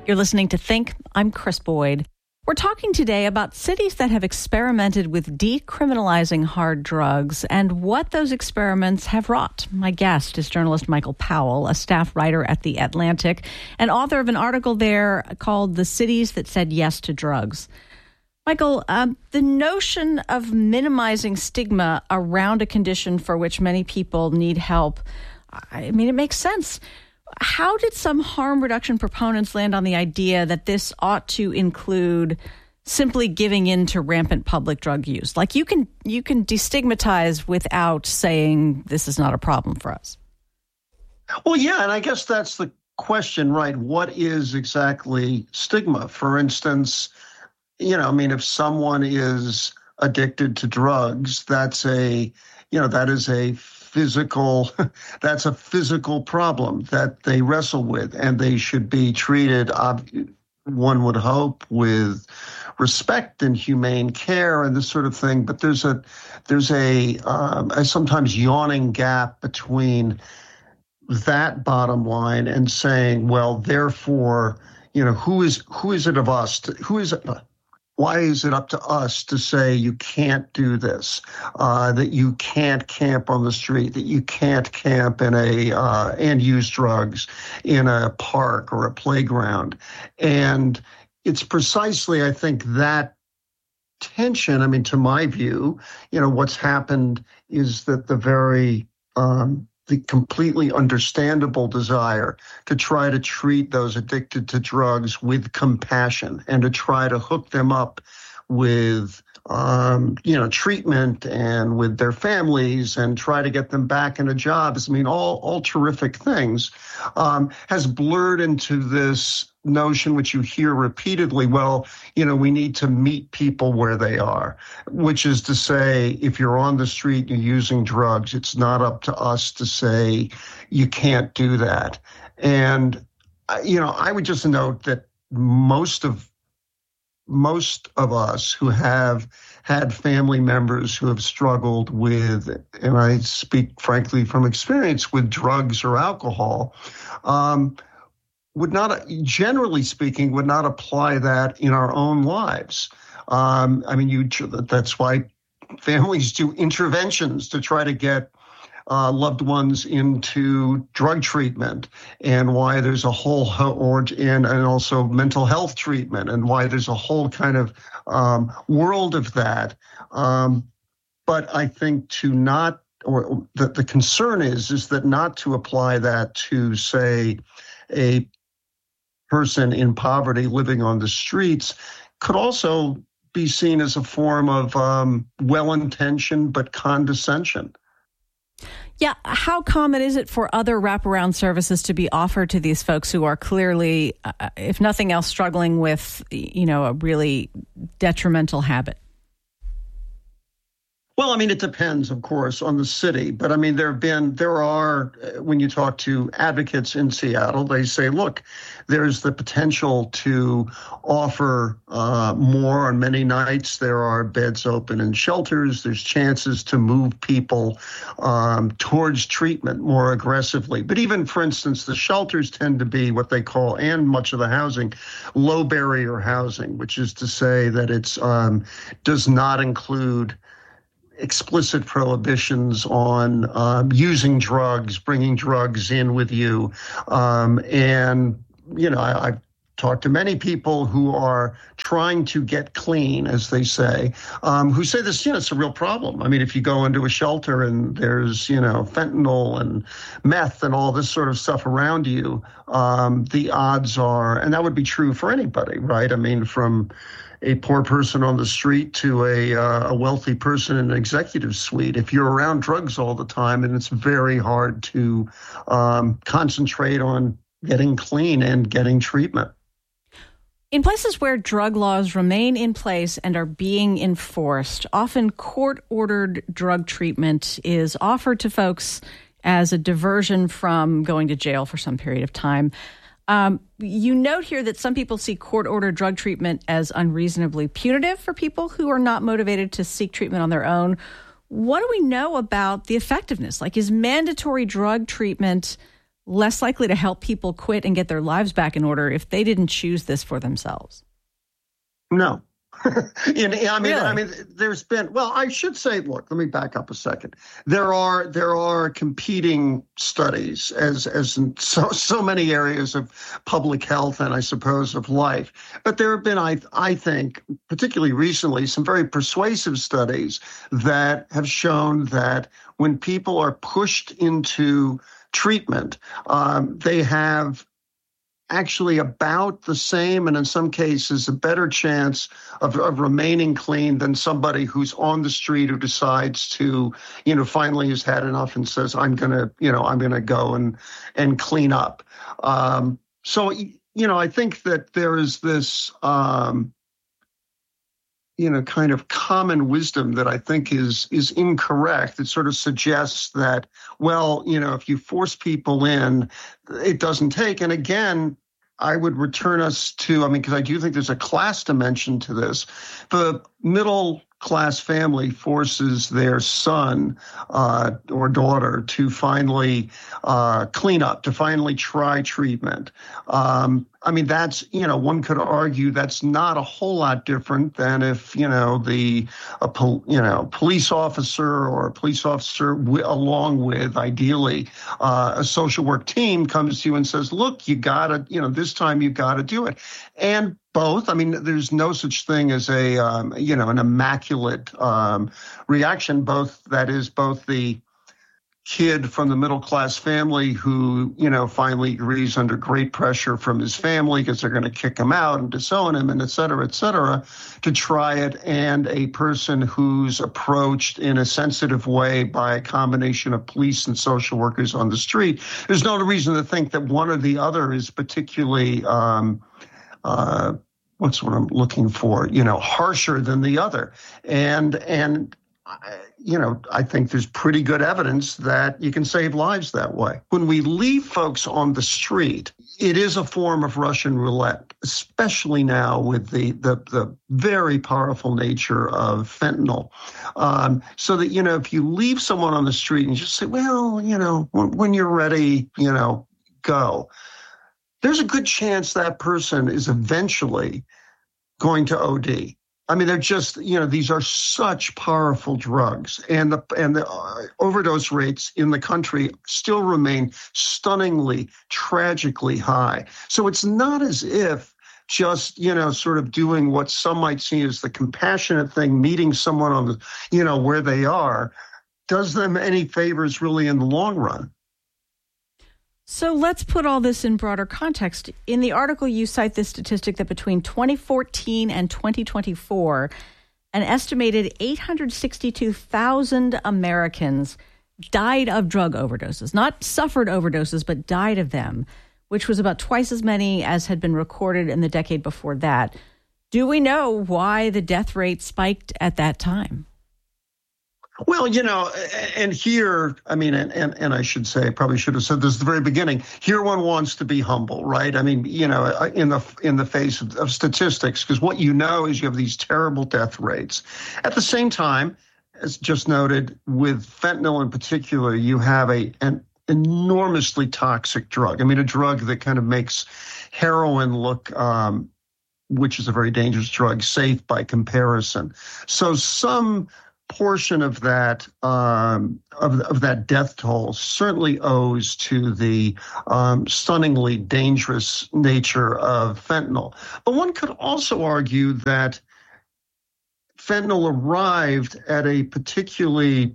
You're listening to Think. I'm Chris Boyd. We're talking today about cities that have experimented with decriminalizing hard drugs and what those experiments have wrought. My guest is journalist Michael Powell, a staff writer at The Atlantic and author of an article there called The Cities That Said Yes to Drugs. Michael, the notion of minimizing stigma around a condition for which many people need help, I mean, it makes sense. How did some harm reduction proponents land on the idea that this ought to include simply giving in to rampant public drug use? Like you can destigmatize without saying this is not a problem for us. Well, yeah, and I guess that's the question, right? What is exactly stigma? For instance, if someone is addicted to drugs, that is a physical problem that they wrestle with, and they should be treated, one would hope, with respect and humane care and this sort of thing. But there's a sometimes yawning gap between that bottom line and saying, well, therefore, why is it up to us to say you can't do this, that you can't camp on the street, that you can't camp and use drugs in a park or a playground? And it's precisely, I think, that tension. I mean, to my view, what's happened is that the completely understandable desire to try to treat those addicted to drugs with compassion and to try to hook them up with, treatment and with their families and try to get them back into jobs. I mean, all terrific things, has blurred into this notion, which you hear repeatedly, well, we need to meet people where they are, which is to say, if you're on the street and you're using drugs, it's not up to us to say you can't do that. And, I would just note that most of us who have had family members who have struggled with, and I speak frankly from experience, with drugs or alcohol, would not, generally speaking, would not apply that in our own lives. That's why families do interventions to try to get loved ones into drug treatment, and why there's a whole and also mental health treatment, and why there's a whole kind of world of that. But I think the concern is that not to apply that to, say, a person in poverty living on the streets could also be seen as a form of well-intentioned but condescension. Yeah. How common is it for other wraparound services to be offered to these folks who are clearly, if nothing else, struggling with, a really detrimental habit? Well, it depends, of course, on the city. But there are, when you talk to advocates in Seattle, they say, look, there's the potential to offer more on many nights. There are beds open in shelters. There's chances to move people towards treatment more aggressively. But even, for instance, the shelters tend to be what they call, and much of the housing, low barrier housing, which is to say that it's does not include explicit prohibitions on using drugs, bringing drugs in with you. I've talked to many people who are trying to get clean, as they say, who say this, it's a real problem. If you go into a shelter and there's, fentanyl and meth and all this sort of stuff around you, the odds are, and that would be true for anybody, right? From a poor person on the street to a wealthy person in an executive suite. If you're around drugs all the time, then it's very hard to concentrate on getting clean and getting treatment. In places where drug laws remain in place and are being enforced, often court-ordered drug treatment is offered to folks as a diversion from going to jail for some period of time. You note here that some people see court-ordered drug treatment as unreasonably punitive for people who are not motivated to seek treatment on their own. What do we know about the effectiveness? Like, is mandatory drug treatment less likely to help people quit and get their lives back in order if they didn't choose this for themselves? No. Really? I mean, there's been, well, I should say, look, let me back up a second. There are competing studies as in so many areas of public health and I suppose of life. But there have been, I think, particularly recently, some very persuasive studies that have shown that when people are pushed into treatment, they have actually about the same, and in some cases, a better chance of remaining clean than somebody who's on the street who decides to, finally has had enough and says, I'm gonna go and clean up. So I think that there is this, kind of common wisdom that I think is incorrect. It sort of suggests that, well, if you force people in, it doesn't take. And again, I would return us to, because I do think there's a class dimension to this. The middle class family forces their son or daughter to finally clean up, to finally try treatment. That's, one could argue that's not a whole lot different than if, police officer or a police officer along with, ideally, a social work team comes to you and says, look, you gotta, this time you gotta do it. And both, there's no such thing as an immaculate reaction. Both the kid from the middle class family who, finally agrees under great pressure from his family because they're going to kick him out and disown him and et cetera, to try it, and a person who's approached in a sensitive way by a combination of police and social workers on the street. There's no reason to think that one or the other is particularly what's what I'm looking for, harsher than the other. And I think there's pretty good evidence that you can save lives that way. When we leave folks on the street, it is a form of Russian roulette, especially now with the very powerful nature of fentanyl. So that, if you leave someone on the street and just say, well, when you're ready, go. There's a good chance that person is eventually going to OD. They're just, these are such powerful drugs, and the overdose rates in the country still remain stunningly, tragically high. So it's not as if just, sort of doing what some might see as the compassionate thing, meeting someone on the, where they are, does them any favors really in the long run. So let's put all this in broader context. In the article, you cite this statistic that between 2014 and 2024, an estimated 862,000 Americans died of drug overdoses, not suffered overdoses, but died of them, which was about twice as many as had been recorded in the decade before that. Do we know why the death rate spiked at that time? Well, and here, and I should say, probably should have said this at the very beginning, here one wants to be humble, right? In the face of statistics, because what is you have these terrible death rates. At the same time, as just noted, with fentanyl in particular, you have an enormously toxic drug. A drug that kind of makes heroin look, which is a very dangerous drug, safe by comparison. So some portion of that of that death toll certainly owes to the stunningly dangerous nature of fentanyl. But one could also argue that fentanyl arrived at a particularly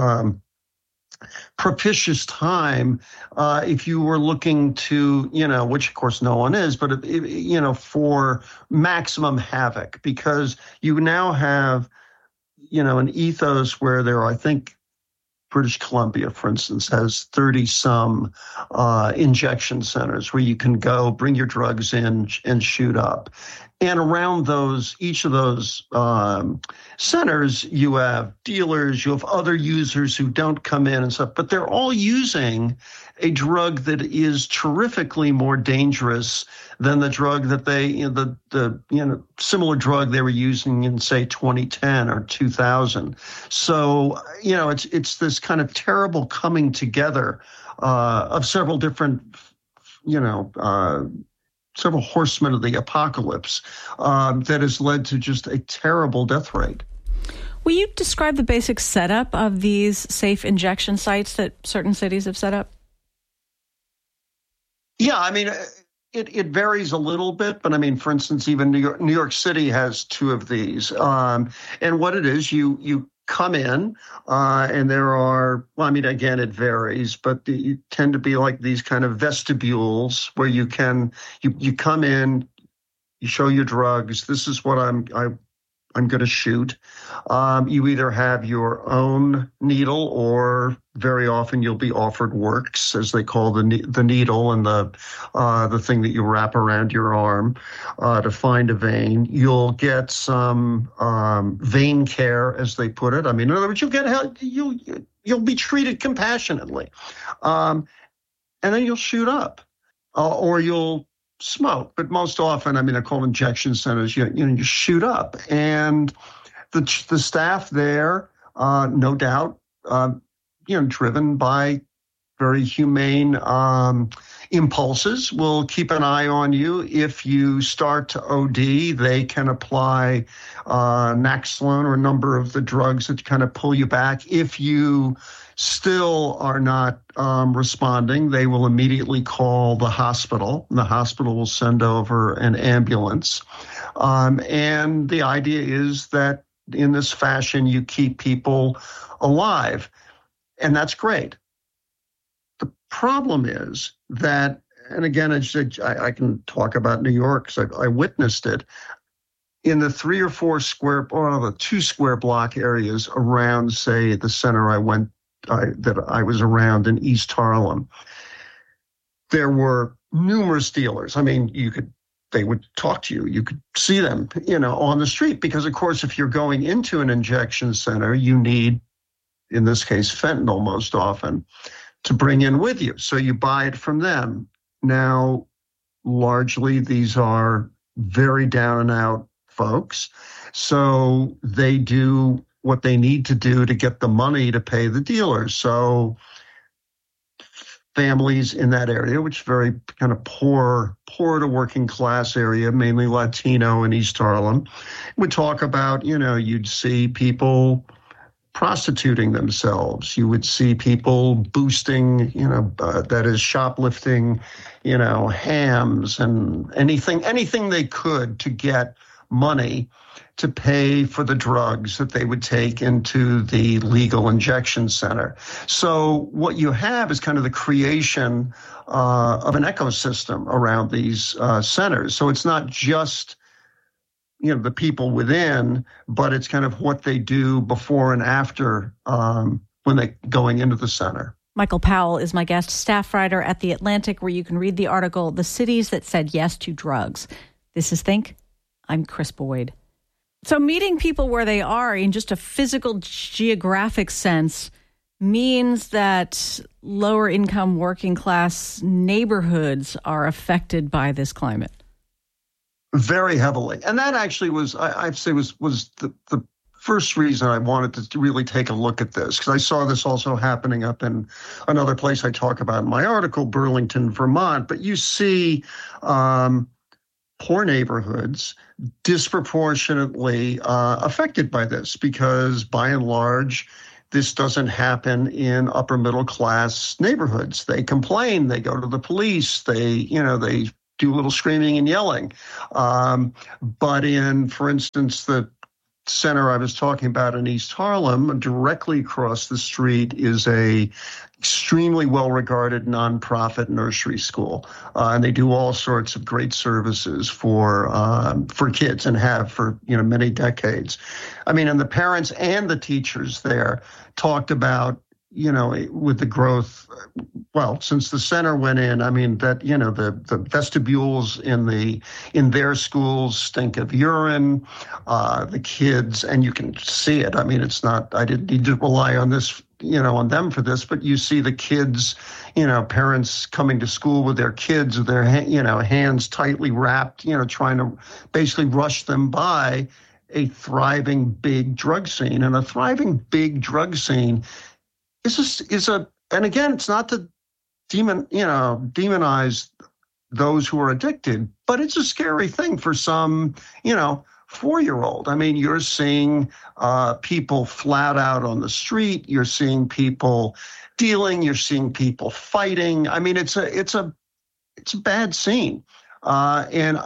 propitious time if you were looking to, which of course no one is, but, for maximum havoc, because you now have an ethos where there are, I think, British Columbia, for instance, has 30-some injection centers where you can go, bring your drugs in, and shoot up. And around each of those centers, you have dealers, you have other users who don't come in and stuff, but they're all using a drug that is terrifically more dangerous than the drug that the similar drug they were using in, say, 2010 or 2000. So, it's this kind of terrible coming together of several different, several horsemen of the apocalypse that has led to just a terrible death rate. Will you describe the basic setup of these safe injection sites that certain cities have set up? Yeah, I mean, it varies a little bit, but I mean, for instance, even New York City has two of these. And what it is, you come in, and there are, well, I mean, again, it varies, but you tend to be like these kind of vestibules where you come in, you show your drugs. This is what I'm going to shoot. You either have your own needle, or very often you'll be offered works, as they call the needle and the thing that you wrap around your arm to find a vein. You'll get some vein care, as they put it. I mean, in other words, you'll be treated compassionately, and then you'll shoot up, or you'll smoke. But most often, I mean, they're called injection centers. You shoot up, and the staff there, no doubt, driven by very humane impulses, will keep an eye on you. If you start to OD, they can apply Naxolone or a number of the drugs that kind of pull you back. If you still are not responding, they will immediately call the hospital. The hospital will send over an ambulance. And the idea is that in this fashion, you keep people alive. And that's great. The problem is that, and again, I can talk about New York because I witnessed it, in the 3 or 4 square, or the 2 square block areas around, say, the center that I was around in East Harlem, there were numerous dealers. I mean, they would talk to you. You could see them, on the street, because of course, if you're going into an injection center, you need, in this case, fentanyl most often, to bring in with you. So you buy it from them. Now, largely, these are very down and out folks. So they do what they need to do to get the money to pay the dealers. So families in that area, which is very kind of poor to working class area, mainly Latino in East Harlem, would talk about, you'd see people prostituting themselves. You would see people boosting, that is shoplifting, hams and anything they could to get money to pay for the drugs that they would take into the legal injection center. So what you have is kind of the creation of an ecosystem around these centers. So it's not just the people within, but it's kind of what they do before and after when they're going into the center. Michael Powell is my guest, staff writer at The Atlantic, where you can read the article, The Cities That Said Yes to Drugs. This is Think. I'm Chris Boyd. So meeting people where they are in just a physical, geographic sense means that lower income working class neighborhoods are affected by this climate. Very heavily. And that actually was, I'd say, was the first reason I wanted to really take a look at this, because I saw this also happening up in another place I talk about in my article, Burlington, Vermont. But you see poor neighborhoods disproportionately affected by this, because by and large, this doesn't happen in upper middle class neighborhoods. They complain, they go to the police, they do a little screaming and yelling. But in, for instance, the center I was talking about in East Harlem, directly across the street is a extremely well-regarded nonprofit nursery school, and they do all sorts of great services for kids, and have for many decades. I mean, and the parents and the teachers there talked about, with the growth, well, since the center went in, I mean, that, the vestibules in their schools stink of urine, the kids, and you can see it. I mean, it's not, I didn't need to rely on this, on them for this, but you see the kids, parents coming to school with their kids with their, hands tightly wrapped, trying to basically rush them by a thriving big drug scene. And a thriving big drug scene and again, it's not to demonize those who are addicted. But it's a scary thing for some, 4-year-old. I mean, you're seeing people flat out on the street. You're seeing people dealing. You're seeing people fighting. I mean, it's a bad scene. And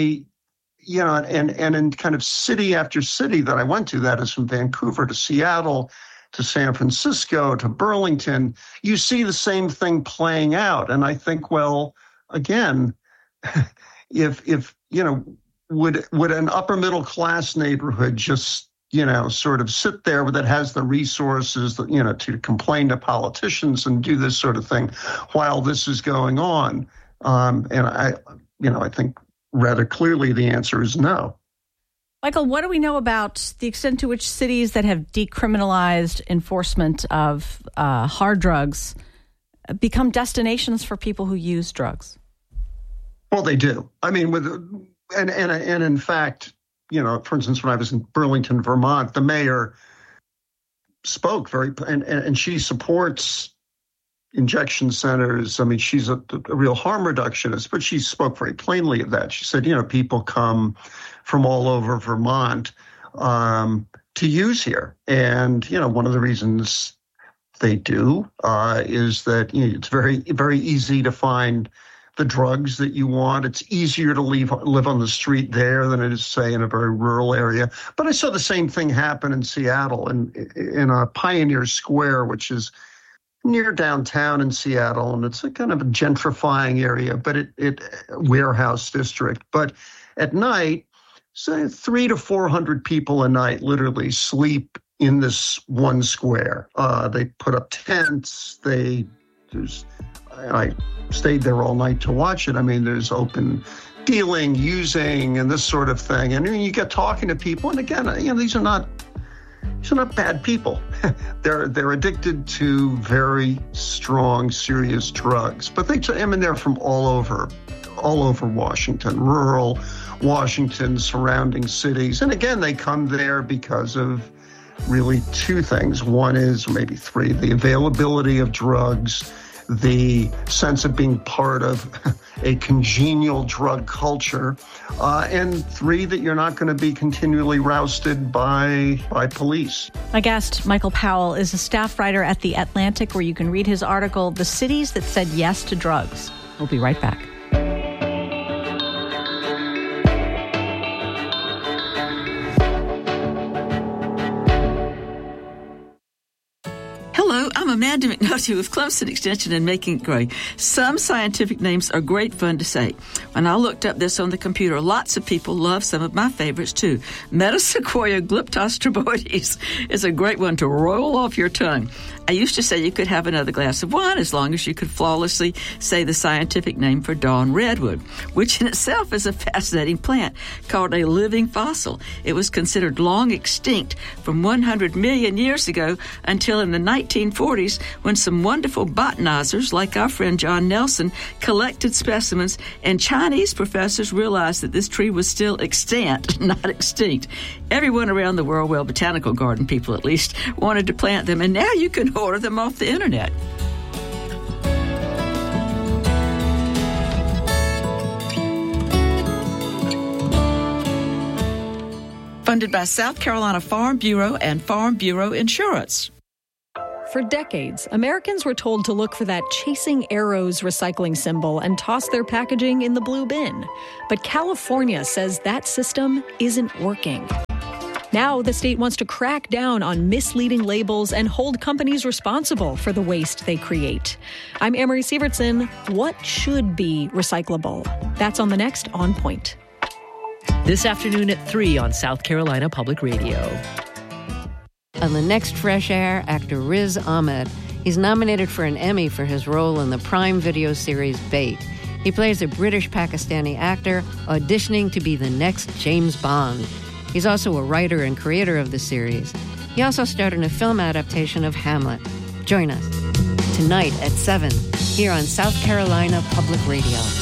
in kind of city after city that I went to, that is from Vancouver to Seattle to San Francisco to Burlington, you see the same thing playing out. And I think, well, again, if would an upper middle class neighborhood just, sort of sit there that has the resources, to complain to politicians and do this sort of thing while this is going on? And I think rather clearly the answer is no. Michael, what do we know about the extent to which cities that have decriminalized enforcement of hard drugs become destinations for people who use drugs? Well, they do. I mean, and in fact, for instance, when I was in Burlington, Vermont, the mayor spoke and she supports injection centers. I mean, she's a real harm reductionist, but she spoke very plainly of that. She said, people come from all over Vermont to use here. And, one of the reasons they do is that it's very, very easy to find the drugs that you want. It's easier to live on the street there than it is, say, in a very rural area. But I saw the same thing happen in Seattle in a Pioneer Square, which is near downtown in Seattle, and it's a kind of a gentrifying area, but it warehouse district. But at night, say 300 to 400 people a night literally sleep in this one square. They put up tents. I stayed there all night to watch it. I mean, there's open dealing, using, and this sort of thing. And you get talking to people, and again, these are not bad people. They're addicted to very strong, serious drugs. But they're from all over Washington, rural Washington, surrounding cities. And again, they come there because of really two things. One is, or maybe three, the availability of drugs, the sense of being part of a congenial drug culture, and three, that you're not going to be continually rousted by police. My guest, Michael Powell, is a staff writer at The Atlantic, where you can read his article, The Cities That Said Yes to Drugs. We'll be right back. Hello, I'm Amanda McNulty with Clemson Extension and Making It Great. Some scientific names are great fun to say. When I looked up this on the computer, lots of people love some of my favorites too. Metasequoia glyptostroboides is a great one to roll off your tongue. I used to say you could have another glass of wine as long as you could flawlessly say the scientific name for dawn redwood, which in itself is a fascinating plant called a living fossil. It was considered long extinct from 100 million years ago until in the 1940s, when some wonderful botanizers like our friend John Nelson collected specimens, and Chinese professors realized that this tree was still extant, not extinct. Everyone around the world, well, botanical garden people at least, wanted to plant them, and now you can order them off the internet. Funded by South Carolina Farm Bureau and Farm Bureau Insurance. For decades, Americans were told to look for that Chasing Arrows recycling symbol and toss their packaging in the blue bin. But California says that system isn't working. Now, the state wants to crack down on misleading labels and hold companies responsible for the waste they create. I'm Amory Sievertson. What should be recyclable? That's on the next On Point. This afternoon at 3 on South Carolina Public Radio. On the next Fresh Air, actor Riz Ahmed. He's nominated for an Emmy for his role in the Prime Video series Bait. He plays a British-Pakistani actor auditioning to be the next James Bond. He's also a writer and creator of the series. He also starred in a film adaptation of Hamlet. Join us tonight at 7 here on South Carolina Public Radio.